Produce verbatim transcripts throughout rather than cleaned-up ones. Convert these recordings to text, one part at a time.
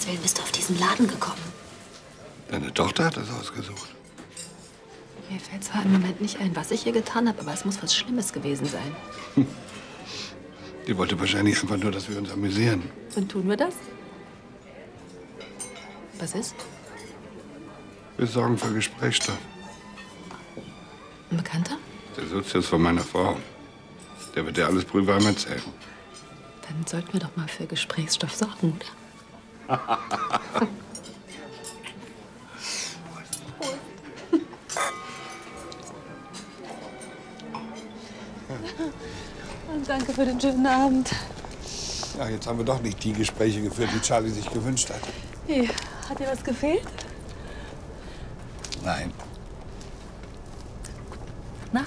Gottes Willen bist du auf diesen Laden gekommen? Deine Tochter hat das ausgesucht. Mir fällt zwar im Moment nicht ein, was ich ihr getan habe, aber es muss was Schlimmes gewesen sein. Die wollte wahrscheinlich einfach nur, dass wir uns amüsieren. Und tun wir das? Was ist? Wir sorgen für Gesprächsstoff. Ein Bekannter? Der Sozius von meiner Frau. Der wird dir alles brühwarm erzählen. Dann sollten wir doch mal für Gesprächsstoff sorgen, oder? Und danke für den schönen Abend. Ja, jetzt haben wir doch nicht die Gespräche geführt, die Charlie sich gewünscht hat. Wie? Hat dir was gefehlt? Nein. Nacht?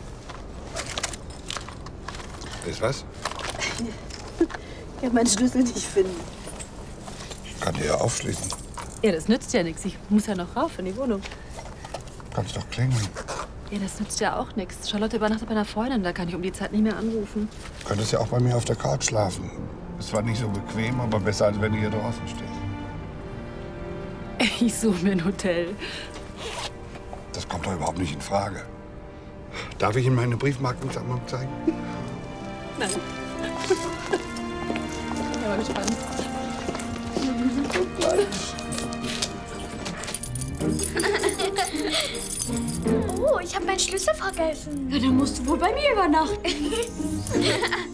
Ist was? Ich kann meinen Schlüssel nicht finden. Ich kann dir ja aufschließen. Ja, das nützt ja nichts. Ich muss ja noch rauf in die Wohnung. Kannst doch klingeln. Ja, das nützt ja auch nichts. Charlotte übernachtet bei einer Freundin, da kann ich um die Zeit nicht mehr anrufen. Du könntest ja auch bei mir auf der Couch schlafen. Ist zwar nicht so bequem, aber besser, als wenn du hier draußen stehst. Ich suche mir ein Hotel. Das kommt doch überhaupt nicht in Frage. Darf ich Ihnen meine Briefmarkensammlung zeigen? Nein. Ich bin aber gespannt. Oh, ich habe meinen Schlüssel vergessen. Ja, dann musst du wohl bei mir übernachten.